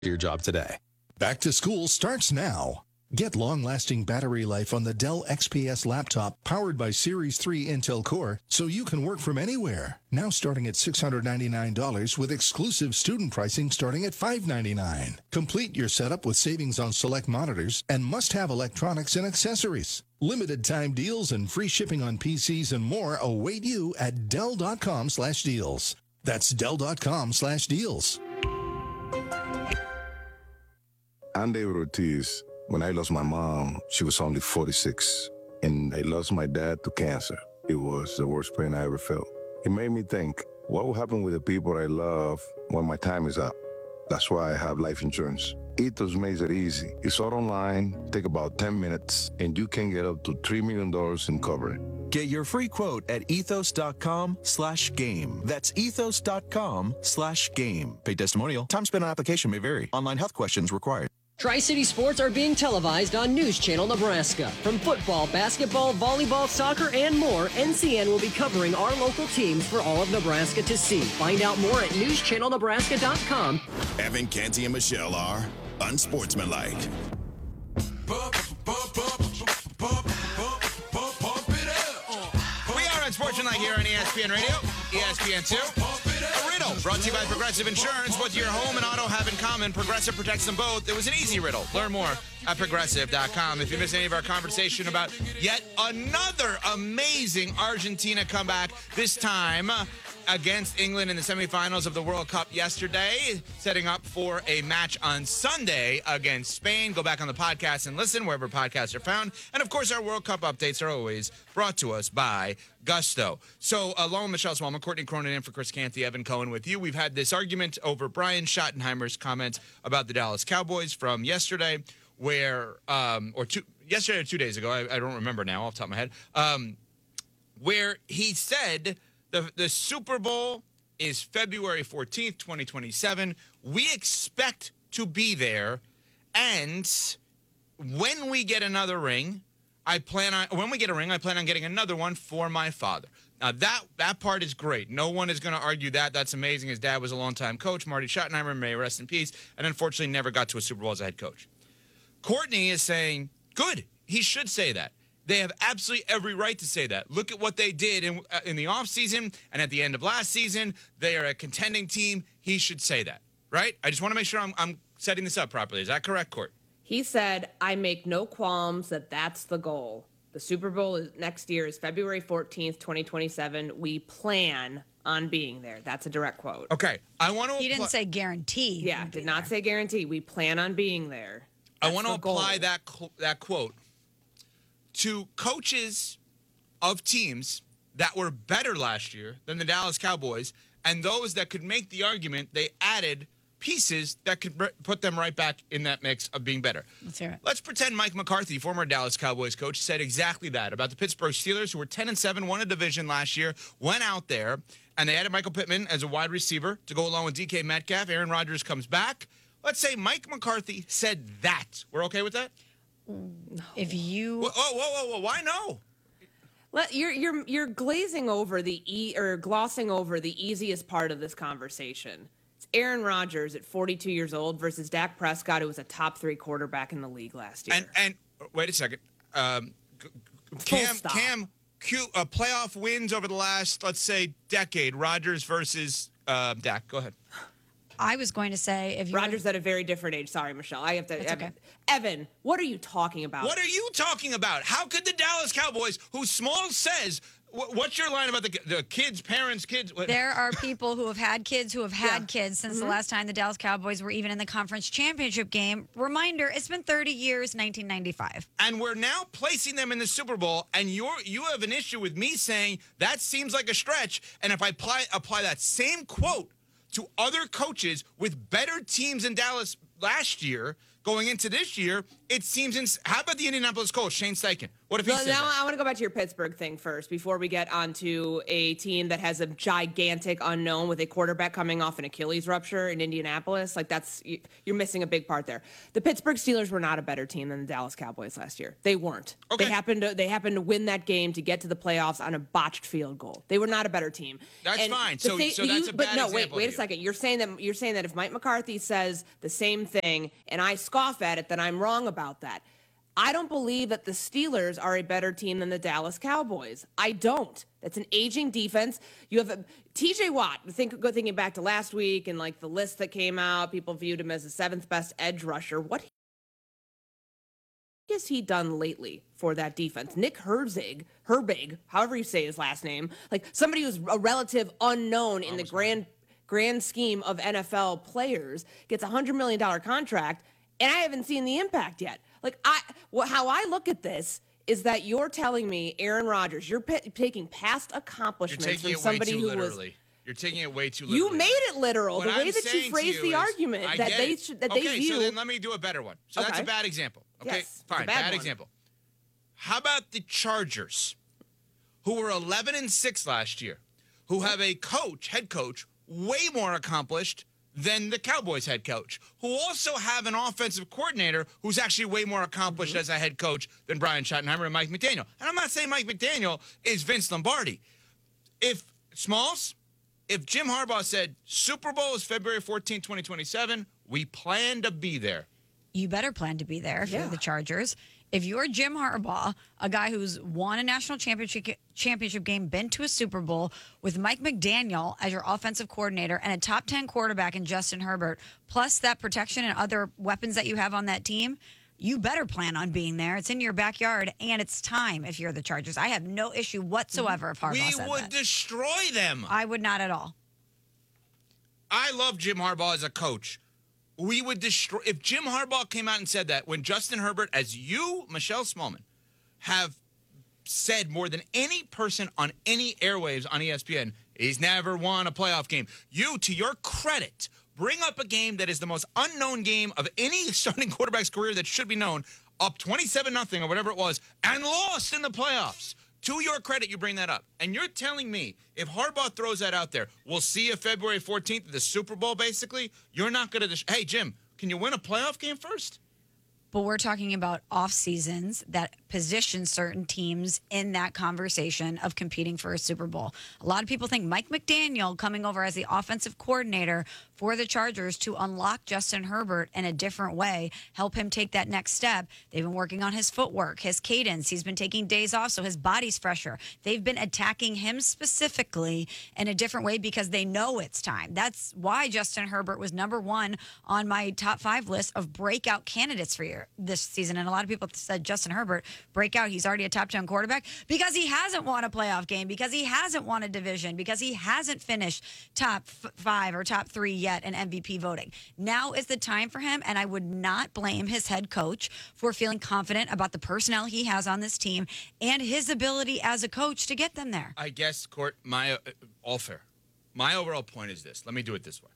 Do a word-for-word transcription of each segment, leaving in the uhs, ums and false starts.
your job today. Back to school starts now. Get long-lasting battery life on the Dell X P S laptop powered by Series three Intel Core so you can work from anywhere. Now starting at six hundred ninety-nine dollars with exclusive student pricing starting at five hundred ninety-nine dollars. Complete your setup with savings on select monitors and must-have electronics and accessories. Limited time deals and free shipping on P Cs and more await you at Dell.com slash deals. That's Dell.com slash deals. I'm David Ortiz. When I lost my mom, she was only forty-six, and I lost my dad to cancer. It was the worst pain I ever felt. It made me think, what will happen with the people I love when my time is up? That's why I have life insurance. Ethos makes it easy. It's all online, take about ten minutes, and you can get up to three million dollars in coverage. Get your free quote at ethos.com slash game. That's ethos.com slash game. Paid testimonial. Time spent on application may vary. Online health questions required. Tri-City Sports are being televised on News Channel Nebraska. From football, basketball, volleyball, soccer, and more, N C N will be covering our local teams for all of Nebraska to see. Find out more at news channel nebraska dot com. Evan, Canty, and Michelle are unsportsmanlike. We are unsportsmanlike here on E S P N Radio, E S P N two. A riddle brought to you by Progressive Insurance. What do your home and auto have in common? Progressive protects them both. It was an easy riddle. Learn more at progressive dot com. If you missed any of our conversation about yet another amazing Argentina comeback, this time against England in the semifinals of the World Cup yesterday, setting up for a match on Sunday against Spain. Go back on the podcast and listen wherever podcasts are found. And, of course, our World Cup updates are always brought to us by Gusto. So, along with Michelle Smallman, Courtney Cronin in for Chris Canty, Evan Cohen with you. We've had this argument over Brian Schottenheimer's comments about the Dallas Cowboys from yesterday, where, um, or two, yesterday or two days ago, I, I don't remember now off the top of my head, um, where he said the, the Super Bowl is February fourteenth, twenty twenty-seven. We expect to be there, and when we get another ring, I plan on, when we get a ring, I plan on getting another one for my father. Now, that that part is great. No one is going to argue that. That's amazing. His dad was a longtime coach, Marty Schottenheimer, may rest in peace, and unfortunately never got to a Super Bowl as a head coach. Courtney is saying, good, he should say that. They have absolutely every right to say that. Look at what they did in, uh, in the offseason and at the end of last season. They are a contending team. He should say that, right? I just want to make sure I'm, I'm setting this up properly. Is that correct, Court? He said, I make no qualms that that's the goal. The Super Bowl is, next year is February fourteenth, twenty twenty-seven. We plan on being there. That's a direct quote. Okay. I want to. He didn't say guarantee. Yeah, did not say guarantee. We plan on being there. That's I want to apply that that quote to coaches of teams that were better last year than the Dallas Cowboys, and those that could make the argument they added pieces that could put them right back in that mix of being better. Let's hear it. Let's pretend Mike McCarthy, former Dallas Cowboys coach, said exactly that about the Pittsburgh Steelers, who were ten and seven, won a division last year, went out there, and they added Michael Pittman as a wide receiver to go along with D K Metcalf. Aaron Rodgers comes back. Let's say Mike McCarthy said that. We're okay with that? If you... Whoa, whoa, whoa, whoa, why no? Let, you're you're you're glazing over the e or glossing over the easiest part of this conversation. It's Aaron Rodgers at forty-two years old versus Dak Prescott, who was a top three quarterback in the league last year. And and wait a second, um, Cam Cam Q uh, playoff wins over the last, let's say, decade. Rodgers versus uh, Dak. Go ahead. I was going to say if you Rodgers at a very different age. Sorry, Michelle. I have to. That's Evan, okay. Evan, what are you talking about? What are you talking about? How could the Dallas Cowboys, who Small says, wh- what's your line about the the kids, parents, kids? What? There are people who have had kids who have had yeah. kids since mm-hmm. the last time the Dallas Cowboys were even in the conference championship game. Reminder, it's been thirty years, nineteen ninety-five. And we're now placing them in the Super Bowl, and you're you have an issue with me saying that seems like a stretch. And if I apply apply that same quote to other coaches with better teams in Dallas last year, going into this year, it seems. Ins- How about the Indianapolis Colts, Shane Steichen? What if he Well, says now that? I want to go back to your Pittsburgh thing first before we get onto a team that has a gigantic unknown with a quarterback coming off an Achilles rupture in Indianapolis. Like that's you- you're missing a big part there. The Pittsburgh Steelers were not a better team than the Dallas Cowboys last year. They weren't. Okay. They happened to they happened to win that game to get to the playoffs on a botched field goal. They were not a better team. That's And fine. the So- thing- so that's you- a but bad no, wait, example wait to a you. second. You're saying that you're saying that if Mike McCarthy says the same thing and I scoff at it, then I'm wrong about that. I don't believe that the Steelers are a better team than the Dallas Cowboys. I don't. That's an aging defense. You have a T J Watt. Think, go thinking back to last week and like the list that came out, people viewed him as the seventh best edge rusher. What has he done lately for that defense? Nick Herzig, Herbig, however you say his last name, like somebody who's a relative unknown in the grand grand scheme of N F L players, gets a hundred million dollar contract, and I haven't seen the impact yet. Like I, well, how I look at this is that you're telling me, Aaron Rodgers, you're p- taking past You're accomplishments taking from it way somebody too who literally. was. You're taking it way too literally. You made it literal. What the way I'm that saying you to phrased you the is, argument I that get they it. should, that okay, they view. so then let me do a better one. So that's Okay. a bad example. Okay, Yes, it's a fine, bad bad one. example. How about the Chargers, who were eleven and six last year, who have a coach, head coach, way more accomplished than the Cowboys head coach, who also have an offensive coordinator who's actually way more accomplished Mm-hmm. as a head coach than Brian Schottenheimer and Mike McDaniel. And I'm not saying Mike McDaniel is Vince Lombardi. If Smalls, if Jim Harbaugh said Super Bowl is February fourteenth, twenty twenty-seven, we plan to be there. You better plan to be there if Yeah. you're the Chargers. If you're Jim Harbaugh, a guy who's won a national championship championship game, been to a Super Bowl with Mike McDaniel as your offensive coordinator and a top ten quarterback in Justin Herbert, plus that protection and other weapons that you have on that team, you better plan on being there. It's in your backyard, and it's time if you're the Chargers. I have no issue whatsoever if Harbaugh We said would that. destroy them. I would not at all. I love Jim Harbaugh as a coach. We would destroy if Jim Harbaugh came out and said that when Justin Herbert, as you, Michelle Smallman, have said more than any person on any airwaves on E S P N, he's never won a playoff game. You, to your credit, bring up a game that is the most unknown game of any starting quarterback's career that should be known, up twenty-seven nothing or whatever it was, and lost in the playoffs. To your credit, you bring that up. And you're telling me if Harbaugh throws that out there, we'll see you February fourteenth at the Super Bowl, basically, you're not going to... Dis- hey, Jim, can you win a playoff game first? But we're talking about off seasons that position certain teams in that conversation of competing for a Super Bowl. A lot of people think Mike McDaniel coming over as the offensive coordinator for the Chargers to unlock Justin Herbert in a different way, help him take that next step. They've been working on his footwork, his cadence. He's been taking days off, so his body's fresher. They've been attacking him specifically in a different way because they know it's time. That's why Justin Herbert was number one on my top five list of breakout candidates for year this season. And a lot of people said Justin Herbert, breakout. He's already a top ten quarterback because he hasn't won a playoff game, because he hasn't won a division, because he hasn't finished top f- five or top three yet in M V P voting. Now is the time for him, and I would not blame his head coach for feeling confident about the personnel he has on this team and his ability as a coach to get them there. I guess, Court, my uh, all fair. My overall point is this. Let me do it this way.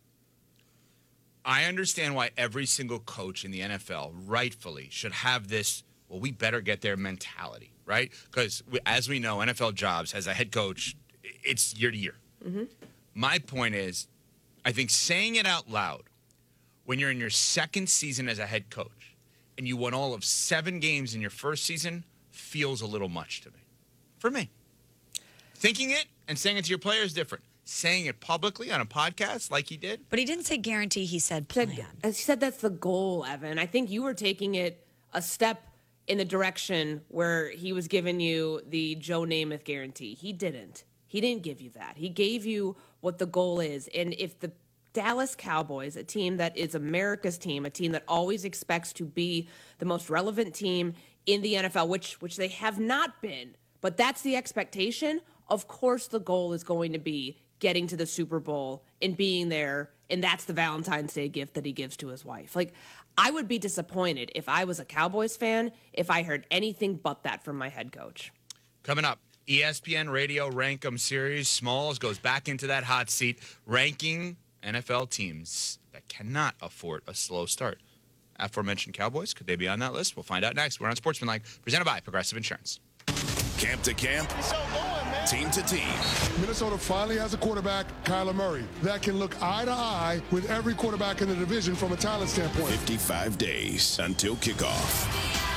I understand why every single coach in the N F L rightfully should have this, well, we better get their mentality, right? Because as we know, N F L jobs as a head coach, it's year to year. Mm-hmm. My point is, I think saying it out loud when you're in your second season as a head coach and you won all of seven games in your first season feels a little much to me. For me. Thinking it and saying it to your player is different. Saying it publicly on a podcast like he did. But he didn't say guarantee, he said plan. He said that's the goal, Evan. I think you were taking it a step in the direction where he was giving you the Joe Namath guarantee. He didn't. He didn't give you that. He gave you what the goal is. And if the Dallas Cowboys, a team that is America's team, a team that always expects to be the most relevant team in the N F L, which which they have not been, but that's the expectation, of course the goal is going to be getting to the Super Bowl and being there, and that's the Valentine's Day gift that he gives to his wife. Like, I would be disappointed if I was a Cowboys fan if I heard anything but that from my head coach. Coming up, E S P N Radio Rankum Series. Smalls goes back into that hot seat, ranking N F L teams that cannot afford a slow start. aforementioned Cowboys. Could they be on that list? We'll find out next. We're on Sportsmanlike, presented by Progressive Insurance. Camp to camp, team to team. Minnesota finally has a quarterback, Kyler Murray, that can look eye to eye with every quarterback in the division from a talent standpoint. fifty-five days until kickoff.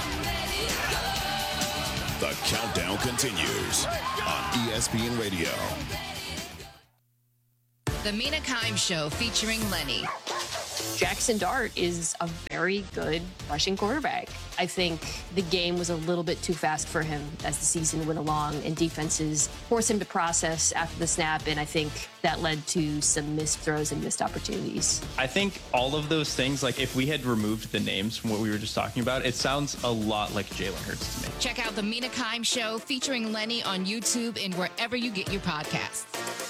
The countdown continues on E S P N Radio. The Mina Kimes Show featuring Lenny. Jackson Dart is a very good rushing quarterback. I think the game was a little bit too fast for him as the season went along, and defenses forced him to process after the snap, and I think that led to some missed throws and missed opportunities. I think all of those things, like if we had removed the names from what we were just talking about, it sounds a lot like Jalen Hurts to me. Check out The Mina Kimes Show featuring Lenny on YouTube and wherever you get your podcasts.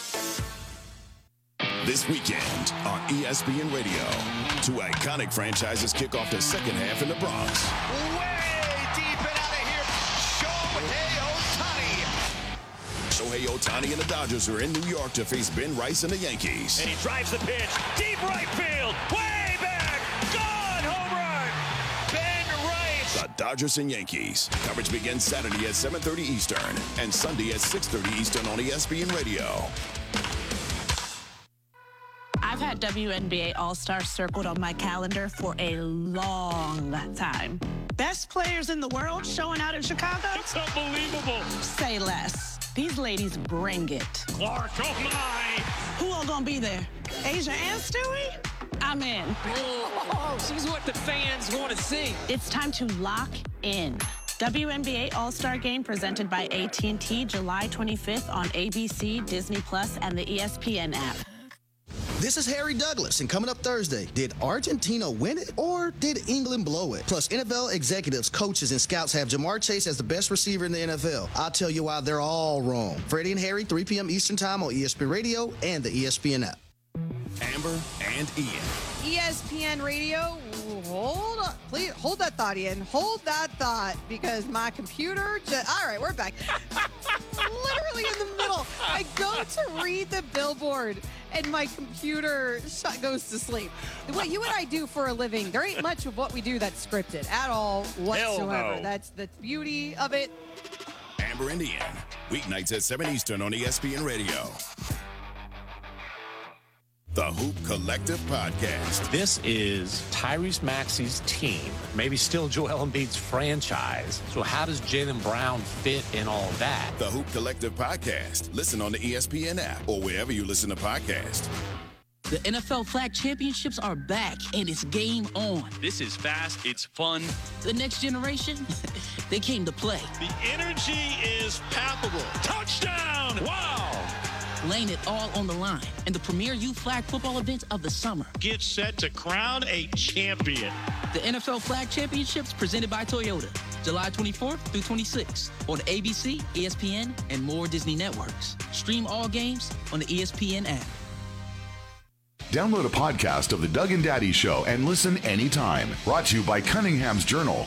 This weekend on E S P N Radio, two iconic franchises kick off the second half in the Bronx. Way deep and out of here, Shohei Ohtani. Shohei Ohtani and the Dodgers are in New York to face Ben Rice and the Yankees. And he drives the pitch, deep right field, way back, gone, home run, Ben Rice. The Dodgers and Yankees. Coverage begins Saturday at seven thirty Eastern and Sunday at six thirty Eastern on E S P N Radio. I've had W N B A All-Star circled on my calendar for a long time. Best players in the world showing out in Chicago? It's unbelievable. Say less. These ladies bring it. Clark, oh my. Who all gonna be there? Asia and Stewie? I'm in. Oh, she's what the fans want to see. It's time to lock in. W N B A All-Star Game presented by A T and T, July twenty-fifth on A B C, Disney Plus, and the E S P N app. This is Harry Douglas, and coming up Thursday, did Argentina win it or did England blow it? Plus, N F L executives, coaches, and scouts have Jamar Chase as the best receiver in the N F L. I'll tell you why they're all wrong. Freddie and Harry, three p.m. Eastern Time on E S P N Radio and the E S P N app. Amber and Ian. E S P N Radio, hold on. Please hold that thought, Ian. Hold that thought, because my computer just, all right, we're back. Literally in the middle. I go to read the billboard and my computer shut, goes to sleep. What you and I do for a living, there ain't much of what we do that's scripted at all whatsoever. Hell no. That's the beauty of it. Amber and Ian. Weeknights at seven Eastern on E S P N Radio. The Hoop Collective Podcast. This is Tyrese Maxey's team, maybe still Joel Embiid's franchise. So how does Jaylen Brown fit in all of that? The Hoop Collective Podcast. Listen on the E S P N app or wherever you listen to podcasts. The N F L Flag Championships are back, and it's game on. This is fast. It's fun. The next generation, they came to play. The energy is palpable. Touchdown! Wow! Laying it all on the line in the premier youth flag football event of the summer. Get set to crown a champion. The N F L Flag Championships presented by Toyota, July twenty-fourth through twenty-sixth on A B C, E S P N, and more Disney networks. Stream all games on the E S P N app. Download a podcast of The Doug and Daddy Show and listen anytime. Brought to you by Cunningham's Journal.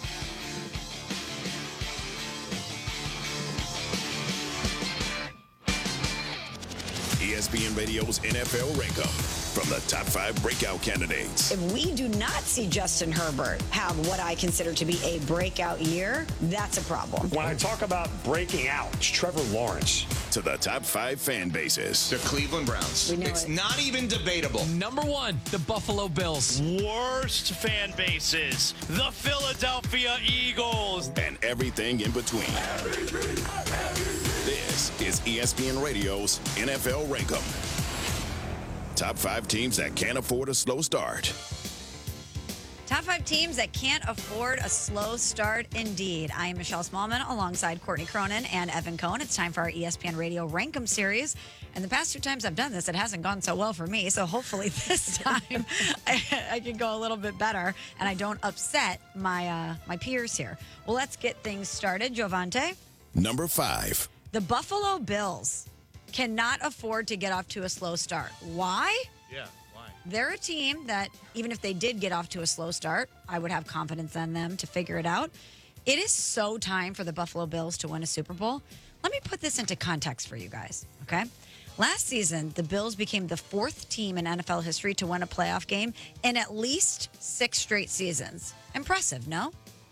E S P N Radio's N F L Rank-Up from the top five breakout candidates. If we do not see Justin Herbert have what I consider to be a breakout year, that's a problem. When I talk about breaking out, it's Trevor Lawrence. To the top five fan bases. The Cleveland Browns. It's it. not even debatable. Number one, the Buffalo Bills. Worst fan bases, the Philadelphia Eagles. And everything in between. This is E S P N Radio's N F L Rank-Up. Top five teams that can't afford a slow start. Top five teams that can't afford a slow start, indeed. I am Michelle Smallman alongside Courtney Cronin and Evan Cohen. It's time for our E S P N Radio Rank-Em series. And the past two times I've done this, it hasn't gone so well for me. So hopefully this time I, I can go a little bit better and I don't upset my uh, my peers here. Well, let's get things started. Jovante? Number five. The Buffalo Bills cannot afford to get off to a slow start. Why? Yeah, why? They're a team that, even if they did get off to a slow start, I would have confidence in them to figure it out. It is so time for the Buffalo Bills to win a Super Bowl. Let me put this into context for you guys, okay? Last season, the Bills became the fourth team in N F L history to win a playoff game in at least six straight seasons. Impressive, no?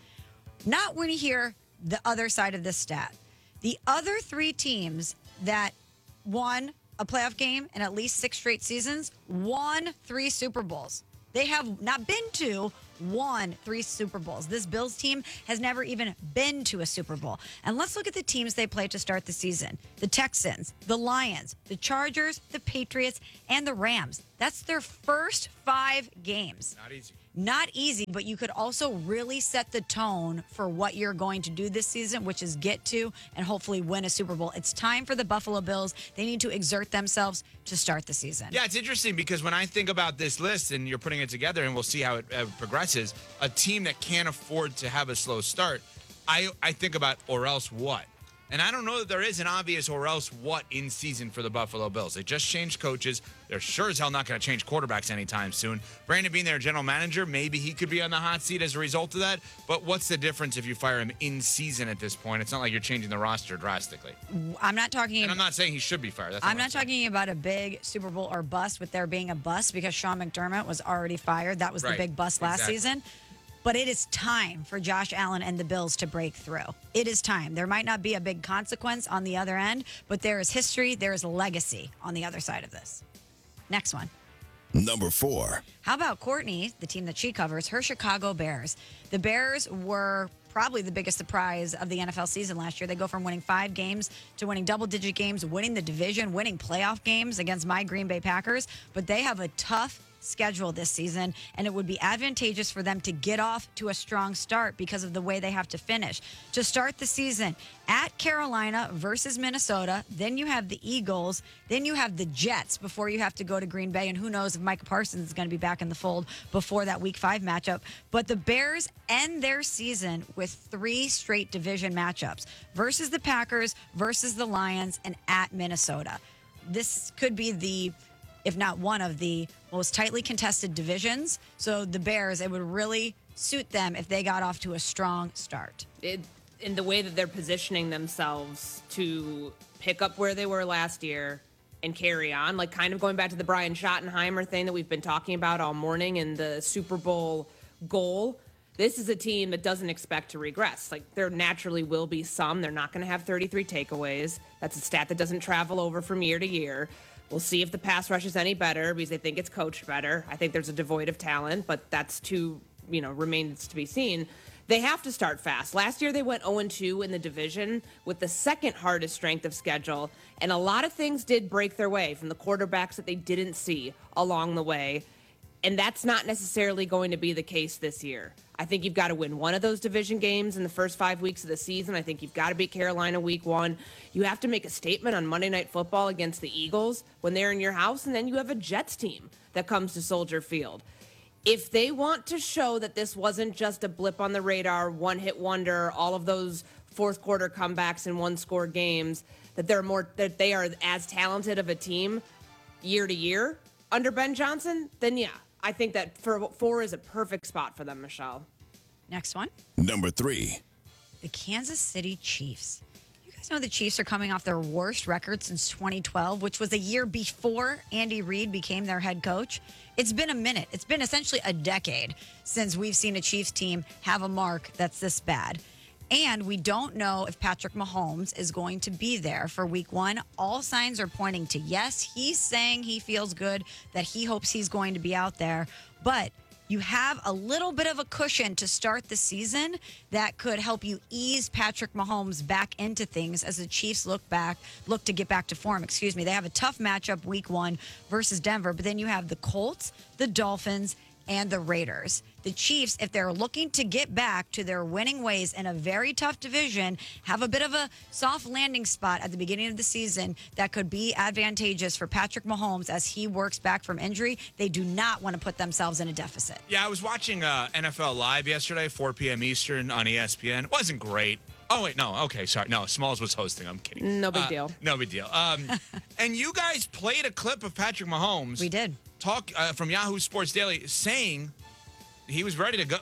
Not when you hear the other side of this stat. The other three teams that won a playoff game in at least six straight seasons won three Super Bowls. They have not been to, won three Super Bowls. This Bills team has never even been to a Super Bowl. And let's look at the teams they played to start the season. The Texans, the Lions, the Chargers, the Patriots, and the Rams. That's their first five games. Not easy. Not easy, but you could also really set the tone for what you're going to do this season, which is get to and hopefully win a Super Bowl. It's time for the Buffalo Bills. They need to exert themselves to start the season. Yeah, it's interesting because when I think about this list and you're putting it together and we'll see how it uh, progresses, a team that can't afford to have a slow start, I, I think about or else what? And I don't know that there is an obvious or else what in season for the Buffalo Bills. They just changed coaches. They're sure as hell not going to change quarterbacks anytime soon. Brandon being their general manager, maybe he could be on the hot seat as a result of that. But what's the difference if you fire him in season at this point? It's not like you're changing the roster drastically. I'm not talking. And I'm not saying he should be fired. That's I'm not talking about a big Super Bowl or bust with there being a bust because Sean McDermott was already fired. That was Right. the big bust last Exactly. season. But it is time for Josh Allen and the Bills to break through. It is time. There might not be a big consequence on the other end, but there is history, there is legacy on the other side of this. Next one. Number four. How about Courtney, the team that she covers, her Chicago Bears? The Bears were probably the biggest surprise of the N F L season last year. They go from winning five games to winning double-digit games, winning the division, winning playoff games against my Green Bay Packers. But they have a tough schedule this season, and it would be advantageous for them to get off to a strong start because of the way they have to finish. To start the season, at Carolina versus Minnesota, then you have the Eagles, then you have the Jets before you have to go to Green Bay, and who knows if Micah Parsons is going to be back in the fold before that week five matchup. But the Bears end their season with three straight division matchups versus the Packers, versus the Lions, and at Minnesota. This could be the, if not one of the most tightly contested divisions. So the Bears, it would really suit them if they got off to a strong start. It, in the way that they're positioning themselves to pick up where they were last year and carry on, like kind of going back to the Brian Schottenheimer thing that we've been talking about all morning and the Super Bowl goal. This is a team that doesn't expect to regress. Like, there naturally will be some. They're not going to have thirty-three takeaways. That's a stat that doesn't travel over from year to year. We'll see if the pass rush is any better because they think it's coached better. I think there's a devoid of talent, but that's to, you know, remains to be seen. They have to start fast. Last year, they went oh and two in the division with the second hardest strength of schedule, and a lot of things did break their way from the quarterbacks that they didn't see along the way, and that's not necessarily going to be the case this year. I think you've got to win one of those division games in the first five weeks of the season. I think you've got to beat Carolina week one. You have to make a statement on Monday Night Football against the Eagles when they're in your house, and then you have a Jets team that comes to Soldier Field. If they want to show that this wasn't just a blip on the radar, one-hit wonder, all of those fourth quarter comebacks in one-score games, that they're more that they are as talented of a team year to year under Ben Johnson, then yeah, I think that for four is a perfect spot for them, Michelle. Next one. Number three. The Kansas City Chiefs. You guys know the Chiefs are coming off their worst record since twenty twelve, which was a year before Andy Reid became their head coach. It's been a minute. It's been essentially a decade since we've seen a Chiefs team have a mark that's this bad. And we don't know if Patrick Mahomes is going to be there for week one. All signs are pointing to yes. He's saying he feels good, that he hopes he's going to be out there. But you have a little bit of a cushion to start the season that could help you ease Patrick Mahomes back into things as the Chiefs look back, look to get back to form. Excuse me. They have a tough matchup week one versus Denver, but then you have the Colts, the Dolphins, and the Raiders. The Chiefs, if they're looking to get back to their winning ways in a very tough division, have a bit of a soft landing spot at the beginning of the season that could be advantageous for Patrick Mahomes as he works back from injury. They do not want to put themselves in a deficit. Yeah, I was watching uh, N F L Live yesterday, four p.m. Eastern on E S P N. It wasn't great. Oh, wait, no. Okay, sorry. No, Smalls was hosting. I'm kidding. No big Uh, deal. No big deal. Um, and you guys played a clip of Patrick Mahomes. We did. Talk uh, from Yahoo Sports Daily saying he was ready to go. Like,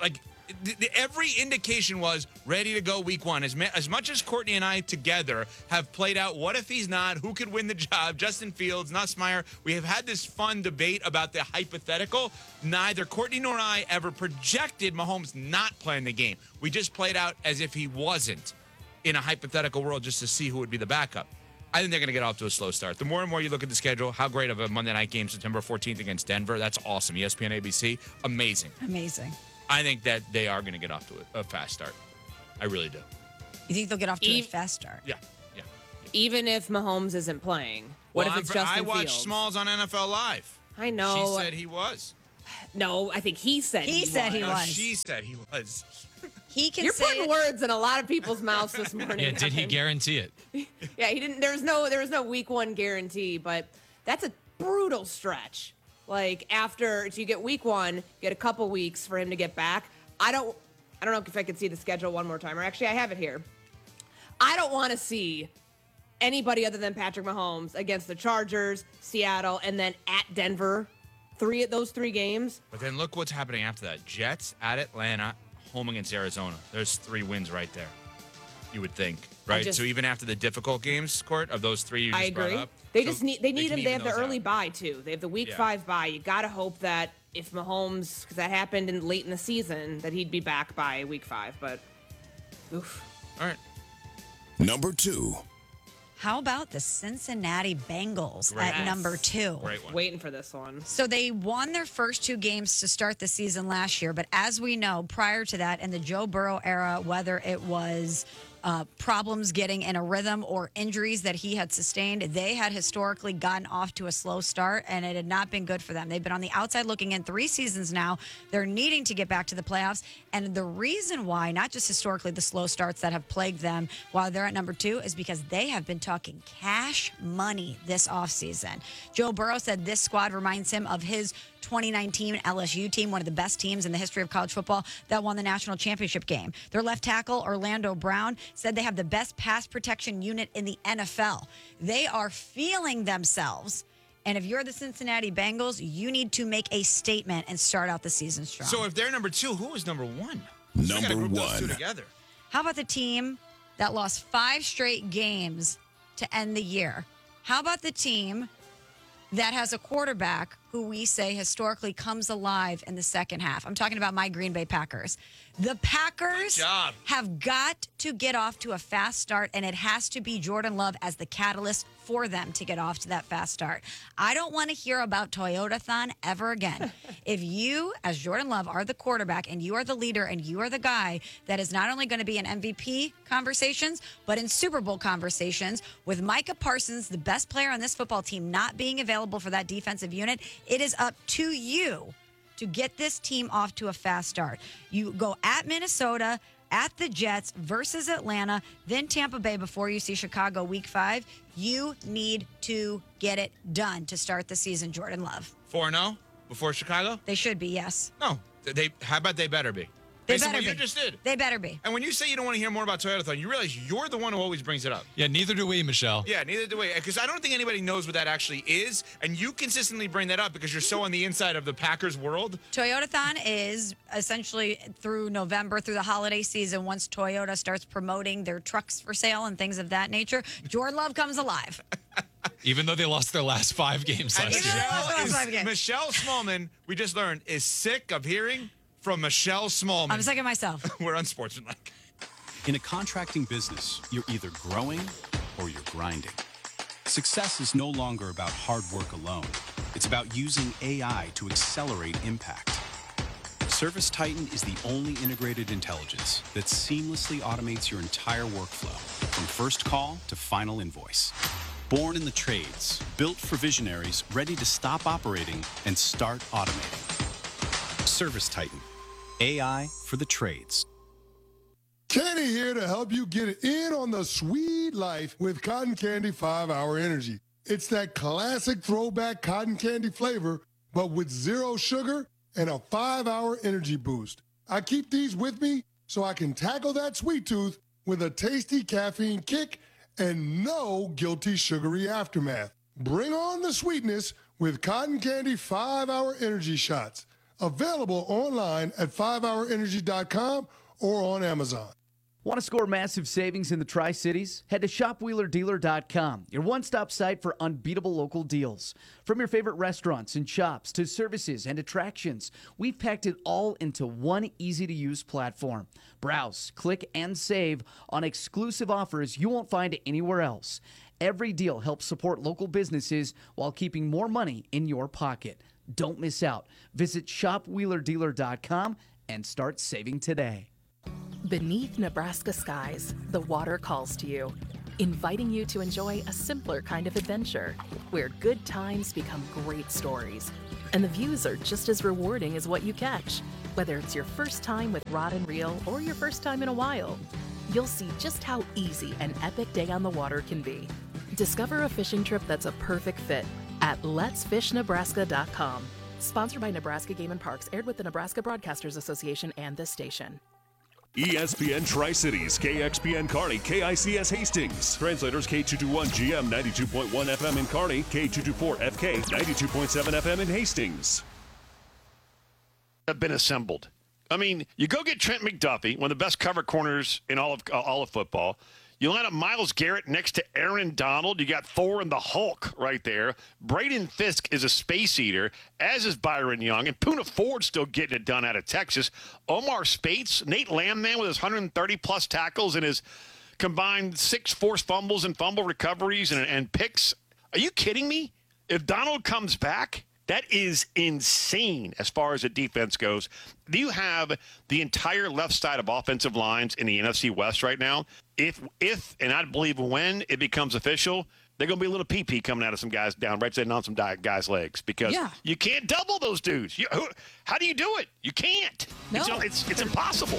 th- th- every indication was ready to go week one. As, ma- as much as Courtney and I together have played out, what if he's not? Who could win the job? Justin Fields, Nussmeier. We have had this fun debate about the hypothetical. Neither Courtney nor I ever projected Mahomes not playing the game. We just played out as if he wasn't in a hypothetical world just to see who would be the backup. I think they're going to get off to a slow start. The more and more you look at the schedule, how great of a Monday night game, September fourteenth against Denver. That's awesome. E S P N, A B C, amazing. Amazing. I think that they are going to get off to a, a fast start. I really do. You think they'll get off to E- a fast start? Yeah, yeah. Even if Mahomes isn't playing. What Well, if it's I'm- Justin I watched Fields? Smalls on N F L Live. I know. She said he was. No, I think he said he, He said was. he No, was. she said he was. He can You're say putting it. words in a lot of people's mouths this morning. Yeah, did he Evan. guarantee it? Yeah, he didn't. There was no. There was no week one guarantee, but that's a brutal stretch. Like after, so you get week one, get a couple weeks for him to get back. I don't. I don't know if I could see the schedule one more time. Or actually, I have it here. I don't want to see anybody other than Patrick Mahomes against the Chargers, Seattle, and then at Denver. Three of those three games. But then look what's happening after that. Jets at Atlanta, home against Arizona. There's three wins right there. You would think, right? just- so even after the difficult games, Court, of those three you just I agree. brought up. They so just need. They need can him. They even have the those early out. bye too. They have the week Yeah. five bye. You got to hope that if Mahomes, because that happened in late in the season, that he'd be back by week five. But, oof. All right. Number two. How about the Cincinnati Bengals Great. at Yes. number two? Great one. Waiting for this one. So they won their first two games to start the season last year, but as we know, prior to that, in the Joe Burrow era, whether it was uh, problems getting in a rhythm or injuries that he had sustained, they had historically gotten off to a slow start, and it had not been good for them. They've been on the outside looking in three seasons now. They're needing to get back to the playoffs, and the reason why, not just historically the slow starts that have plagued them while they're at number two, is because they have been talking cash money this offseason. Joe Burrow said this squad reminds him of his twenty nineteen L S U team, one of the best teams in the history of college football that won the national championship game. Their left tackle, Orlando Brown, said they have the best pass protection unit in the N F L. They are feeling themselves. And if you're the Cincinnati Bengals, you need to make a statement and start out the season strong. So if they're number two, who is number one? We gotta Number group those two one. together. How about the team that lost five straight games to end the year? How about the team that has a quarterback who we say historically comes alive in the second half? I'm talking about my Green Bay Packers. The Packers Good job. have got to get off to a fast start, and it has to be Jordan Love as the catalyst for them to get off to that fast start. I don't want to hear about Toyota-thon ever again. If you, as Jordan Love, are the quarterback and you are the leader and you are the guy that is not only going to be in M V P conversations, but in Super Bowl conversations, with Micah Parsons, the best player on this football team, not being available for that defensive unit, it is up to you to get this team off to a fast start. You go at Minnesota, at the Jets versus Atlanta, then Tampa Bay before you see Chicago week five. You need to get it done to start the season, Jordan Love. four and oh before Chicago? They should be, yes. No. They. How about they better be? They Based on better what be. you just did. They better be. And when you say you don't want to hear more about Toyota-thon, you realize you're the one who always brings it up. Yeah, neither do we, Michelle. Yeah, neither do we. Because I don't think anybody knows what that actually is. And you consistently bring that up because you're so on the inside of the Packers world. Toyota-thon is essentially through November, through the holiday season, once Toyota starts promoting their trucks for sale and things of that nature, Jordan Love comes alive. Even though they lost their last five games And last year. Michelle, is, Five games. Michelle Smallman, we just learned, is sick of hearing from Michelle Smallman. I'm sick of myself. We're unsportsmanlike. In a contracting business, you're either growing or you're grinding. Success is no longer about hard work alone. It's about using A I to accelerate impact. Service Titan is the only integrated intelligence that seamlessly automates your entire workflow, from first call to final invoice. Born in the trades, built for visionaries ready to stop operating and start automating. Service Titan, A I for the trades. Kenny here to help you get in on the sweet life with Cotton Candy five hour Energy. It's that classic throwback cotton candy flavor, but with zero sugar and a five hour energy boost. I keep these with me so I can tackle that sweet tooth with a tasty caffeine kick and no guilty sugary aftermath. Bring on the sweetness with Cotton Candy five hour Energy shots. Available online at five hour energy dot com or on Amazon. Want to score massive savings in the Tri-Cities? Head to shop wheeler dealer dot com, your one-stop site for unbeatable local deals. From your favorite restaurants and shops to services and attractions, we've packed it all into one easy-to-use platform. Browse, click, and save on exclusive offers you won't find anywhere else. Every deal helps support local businesses while keeping more money in your pocket. Don't miss out. Visit shop wheeler dealer dot com and start saving today. Beneath Nebraska skies, the water calls to you, inviting you to enjoy a simpler kind of adventure where good times become great stories. And the views are just as rewarding as what you catch. Whether it's your first time with rod and reel or your first time in a while, you'll see just how easy an epic day on the water can be. Discover a fishing trip that's a perfect fit at lets fish nebraska dot com. Sponsored by Nebraska Game and Parks, aired with the Nebraska Broadcasters Association and this station. E S P N Tri-Cities, K X P N Kearney, K I C S Hastings. Translators K two twenty-one G M ninety-two point one F M in Kearney, K two twenty-four F K ninety-two point seven F M in Hastings. Have been assembled. I mean, you go get Trent McDuffie, one of the best cover corners in all of uh, all of football. You line up Myles Garrett next to Aaron Donald. You got Thor and the Hulk right there. Braden Fisk is a space eater, as is Byron Young. And Poona Ford still getting it done out of Texas. Omar Spates, Nate Landman with his one hundred thirty plus tackles and his combined six forced fumbles and fumble recoveries and, and picks. Are you kidding me? If Donald comes back, that is insane as far as the defense goes. Do you have the entire left side of offensive lines in the N F C West right now? If, if, and I believe when it becomes official, they're going to be a little pee-pee coming out of some guys down, right sitting on some guys' legs because Yeah. you can't double those dudes. You, who, how do you do it? You can't. No. It's, it's, it's impossible.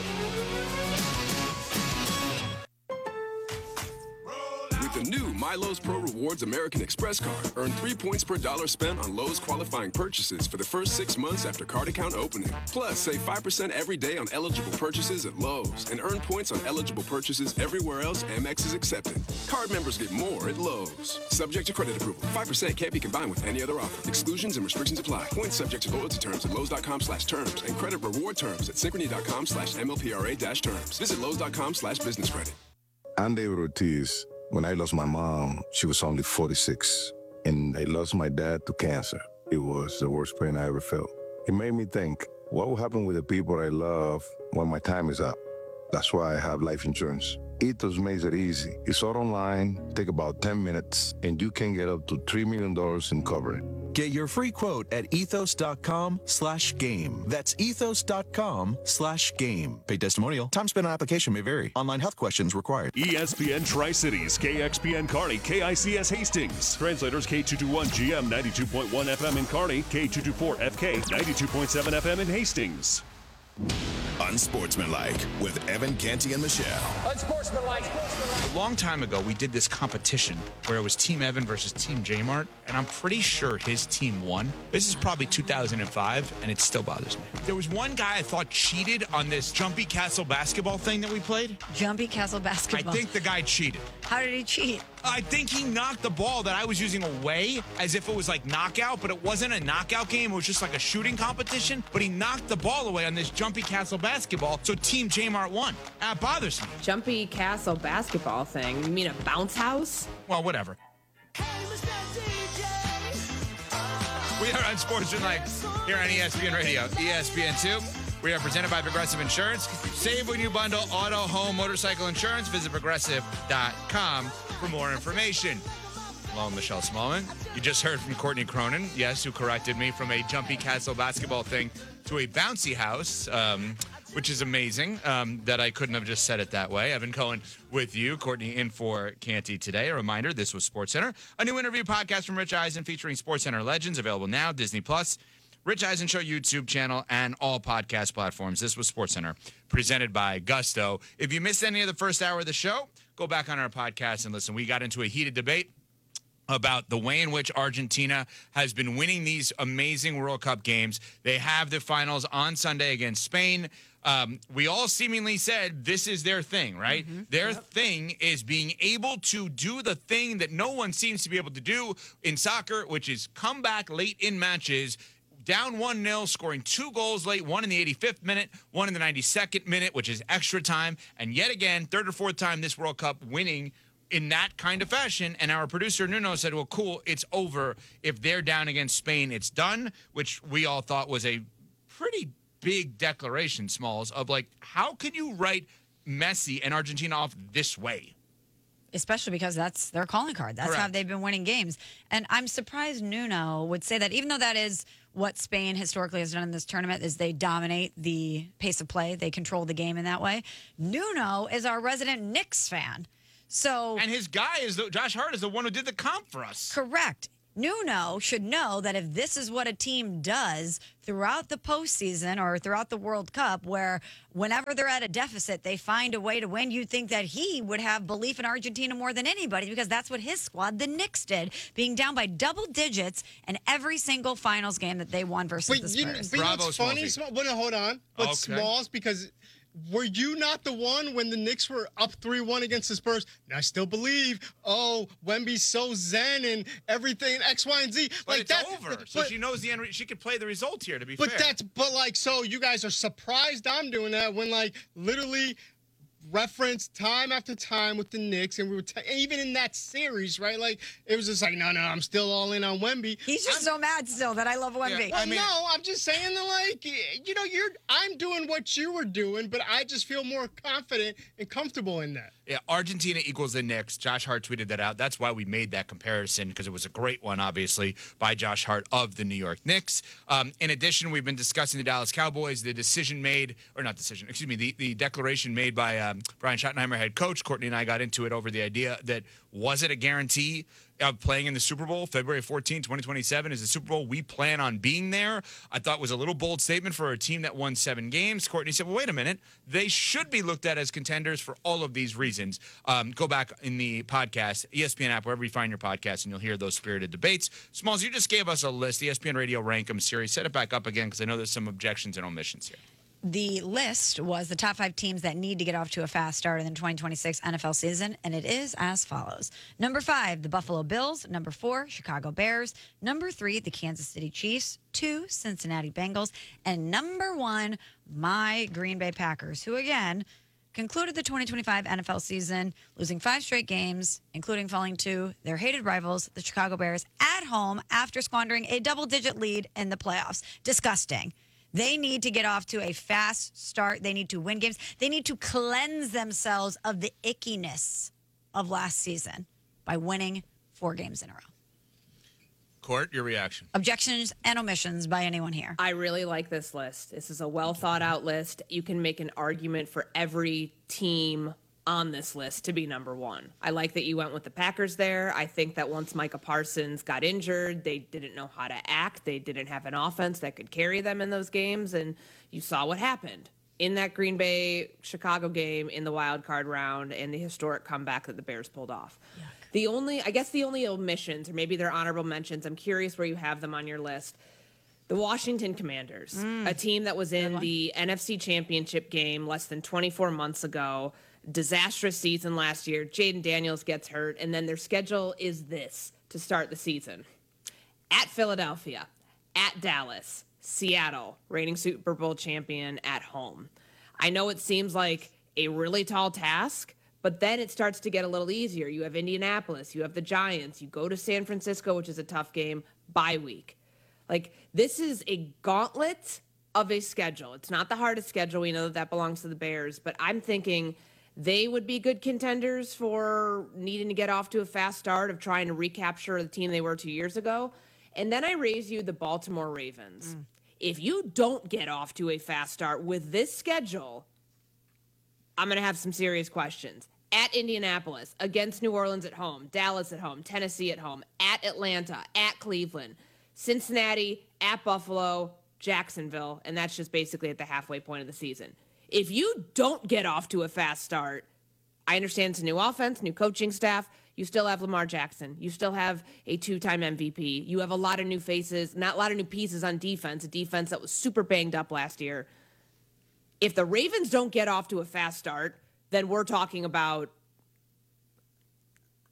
With the new My Lowe's Pro Rewards American Express card, earn three points per dollar spent on Lowe's qualifying purchases for the first six months after card account opening. Plus, save five percent every day on eligible purchases at Lowe's and earn points on eligible purchases everywhere else Amex is accepted. Card members get more at Lowe's. Subject to credit approval. five percent can't be combined with any other offer. Exclusions and restrictions apply. Points subject to loyalty terms at Lowe's.com slash terms and credit reward terms at Synchrony.com slash MLPRA dash terms. Visit Lowe's.com slash business credit. I'm David Ortiz. When I lost my mom, she was only forty-six, and I lost my dad to cancer. It was the worst pain I ever felt. It made me think, what will happen with the people I love when my time is up? That's why I have life insurance. Ethos makes it easy. It's all online, take about ten minutes, and you can get up to three million dollars in coverage. Get your free quote at ethos.com slash game. That's ethos.com slash game. Paid testimonial. Time spent on application may vary. Online health questions required. E S P N Tri-Cities, K X P N Kearney, K I C S Hastings. Translators K two twenty-one G M ninety-two point one F M in Kearney, K two twenty-four F K ninety-two point seven F M in Hastings. Unsportsmanlike with Evan Canty and Michelle. Unsportsmanlike. A long time ago, we did this competition where it was Team Evan versus Team J-Mart, and I'm pretty sure his team won. This is probably two thousand five, and it still bothers me. There was one guy I thought cheated on this Jumpy Castle basketball thing that we played. Jumpy Castle basketball. I think the guy cheated. How did he cheat? I think he knocked the ball that I was using away as if it was like knockout, but it wasn't a knockout game. It was just like a shooting competition. But he knocked the ball away on this Jumpy Castle basketball, so Team J-Mart won. That bothers me. Jumpy Castle basketball thing? You mean a bounce house? Well, whatever. We are on Sportsmanlike here on E S P N Radio, E S P N two. We are presented by Progressive Insurance. Save when you bundle auto, home, motorcycle insurance. Visit progressive dot com for more information. Hello, Michelle Smallman. You just heard from Courtney Cronin, yes, who corrected me from a Jumpy Castle basketball thing to a bouncy house, um, which is amazing um, that I couldn't have just said it that way. Evan Cohen with you, Courtney in for Canty today. A reminder, this was SportsCenter, a new interview podcast from Rich Eisen featuring SportsCenter legends, available now, Disney Plus, Rich Eisen Show YouTube channel, and all podcast platforms. This was SportsCenter, presented by Gusto. If you missed any of the first hour of the show, go back on our podcast and listen. We got into a heated debate about the way in which Argentina has been winning these amazing World Cup games. They have the finals on Sunday against Spain. Um, we all seemingly said this is their thing, right? Mm-hmm. Their yep. thing is being able to do the thing that no one seems to be able to do in soccer, which is come back late in matches, down one nil, scoring two goals late, one in the eighty-fifth minute, one in the ninety-second minute, which is extra time. And yet again, third or fourth time this World Cup winning in that kind of fashion. And our producer, Nuno, said, well, cool, it's over. If they're down against Spain, it's done, which we all thought was a pretty big declaration, Smalls, of like, how can you write Messi and Argentina off this way? Especially because that's their calling card. That's Correct. how they've been winning games. And I'm surprised Nuno would say that, even though that is what Spain historically has done in this tournament, is they dominate the pace of play. They control the game in that way. Nuno is our resident Knicks fan. So And his guy is, the, Josh Hart is the one who did the comp for us. correct. Nuno should know that if this is what a team does throughout the postseason or throughout the World Cup, where whenever they're at a deficit, they find a way to win, you'd think that he would have belief in Argentina more than anybody, because that's what his squad, the Knicks, did, being down by double digits in every single finals game that they won versus But the you, Spurs. but you know what's funny? Small, well, no, hold on. But Okay. Smalls, because were you not the one when the Knicks were up three one against the Spurs? And I still believe, oh, Wemby's so zen and everything, X, Y, and Z. But like it's that, over. But, So she knows the end. Re- she could play the result here, to be but fair. that's, but like, so you guys are surprised I'm doing that when, like, literally reference time after time with the Knicks, and we were t- even in that series, right? Like, it was just like, no, no, I'm still all in on Wemby. He's just so mad still that I love Wemby. Well, no, I'm just saying that, like, you know, you're I'm doing what you were doing, but I just feel more confident and comfortable in that. Yeah, Argentina equals the Knicks. Josh Hart tweeted that out. That's why we made that comparison, because it was a great one, obviously, by Josh Hart of the New York Knicks. Um, in addition, we've been discussing the Dallas Cowboys, the decision made, or not decision, excuse me, the, the declaration made by um, Brian Schottenheimer, head coach. Courtney and I got into it over the idea that, was it a guarantee of playing in the Super Bowl? February fourteenth, twenty twenty-seven is the Super Bowl. We plan on being there. I thought it was a little bold statement for a team that won seven games. Courtney said, well, wait a minute. They should be looked at as contenders for all of these reasons. Um, go back in the podcast, E S P N app, wherever you find your podcast, and you'll hear those spirited debates. Smalls, you just gave us a list, E S P N Radio Rank 'em series. Set it back up again, because I know there's some objections and omissions here. The list was the top five teams that need to get off to a fast start in the twenty twenty-six N F L season, and it is as follows. Number five, the Buffalo Bills. Number four, Chicago Bears. Number three, the Kansas City Chiefs. Two, Cincinnati Bengals. And number one, my Green Bay Packers, who, again, concluded the twenty twenty-five N F L season losing five straight games, including falling to their hated rivals, the Chicago Bears, at home after squandering a double-digit lead in the playoffs. Disgusting. They need to get off to a fast start. They need to win games. They need to cleanse themselves of the ickiness of last season by winning four games in a row. Court, your reaction. Objections and omissions by anyone here? I really like this list. This is a well thought out list. You can make an argument for every team on this list to be number one. I like that you went with the Packers there. I think that once Micah Parsons got injured, they didn't know how to act. They didn't have an offense that could carry them in those games, and you saw what happened in that Green Bay Chicago game in the wild card round and the historic comeback that the Bears pulled off. Yuck. The only, I guess the only omissions, or maybe they're honorable mentions, I'm curious where you have them on your list. The Washington Commanders, mm. a team that was in the N F C Championship game less than twenty-four months ago. Disastrous season last year. Jaden Daniels gets hurt, and then their schedule is this to start the season. At Philadelphia, at Dallas, Seattle, reigning Super Bowl champion at home. I know it seems like a really tall task, but then it starts to get a little easier. You have Indianapolis, you have the Giants, you go to San Francisco, which is a tough game, bye week. Like, this is a gauntlet of a schedule. It's not the hardest schedule. We know that that belongs to the Bears, but I'm thinking they would be good contenders for needing to get off to a fast start of trying to recapture the team they were two years ago. And then I raise you the Baltimore Ravens. Mm. If you don't get off to a fast start with this schedule, I'm going to have some serious questions. At Indianapolis, against New Orleans at home, Dallas at home, Tennessee at home, at Atlanta, at Cleveland, Cincinnati, at Buffalo, Jacksonville, and that's just basically at the halfway point of the season. If you don't get off to a fast start, I understand it's a new offense, new coaching staff. You still have Lamar Jackson. You still have a two-time M V P. You have a lot of new faces, not a lot of new pieces on defense, a defense that was super banged up last year. If the Ravens don't get off to a fast start, then we're talking about,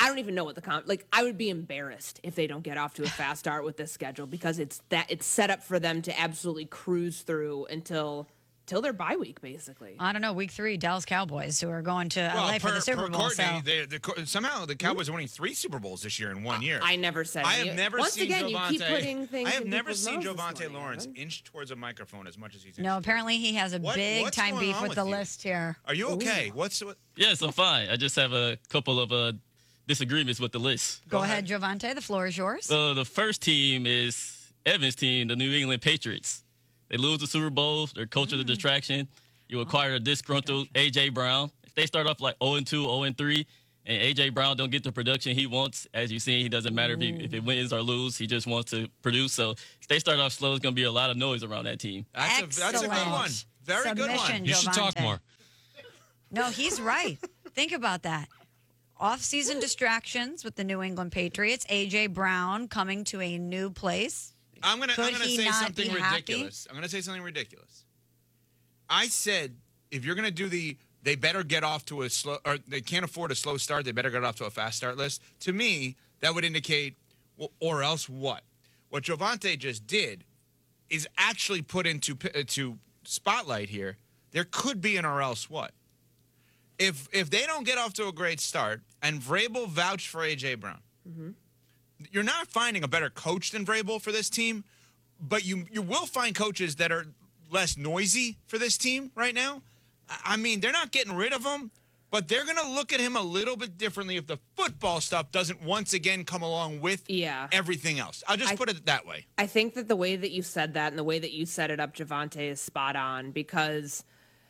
I don't even know what the con like. I would be embarrassed if they don't get off to a fast start with this schedule because it's that it's set up for them to absolutely cruise through until till their bye week, basically. I don't know. Week three, Dallas Cowboys, who are going to Well, L A per, for the Super per Bowl. Courtney, So. they, the, somehow the Cowboys are winning three Super Bowls this year in one year. I never said I any- have never Once seen again, you Jovante, keep putting things I have in never people's seen mouths this Jovante morning, Lawrence Evan. inch towards a microphone as much as he's. No, apparently he has a What- big what's time going beef on with with the you? list here. Are you okay? What's what? Yes, I'm fine. I just have a couple of uh, disagreements with the list. Go, ahead, Jovante. The floor is yours. So the first team is Evan's team, the New England Patriots. They lose the Super Bowl. Their coach is a distraction. You acquire a disgruntled A J. Brown. If they start off like oh and two, oh and three, and A J. Brown don't get the production he wants, as you've seen, he doesn't matter if he, if it wins or lose. He just wants to produce. So if they start off slow, it's going to be a lot of noise around that team. That's a, that's a good one. Very good one. Submission, You should talk Jovante. more. No, he's right. Think about that. Off-season distractions with the New England Patriots. A J. Brown coming to a new place. I'm gonna Could I'm gonna he say not something be happy? ridiculous. I'm gonna say something ridiculous. I said if you're gonna do the they better get off to a slow or they can't afford a slow start, they better get off to a fast start list. To me, that would indicate well, or else what? What Jovante just did is actually put into uh, to spotlight here. There could be an or else what? If if they don't get off to a great start and Vrabel vouched for A J. Brown. Mm-hmm. You're not finding a better coach than Vrabel for this team, but you you will find coaches that are less noisy for this team right now. I mean, they're not getting rid of him, but they're going to look at him a little bit differently if the football stuff doesn't once again come along with yeah. everything else. I'll just I- put it that way. I think that the way that you said that and the way that you set it up, Javante, is spot on because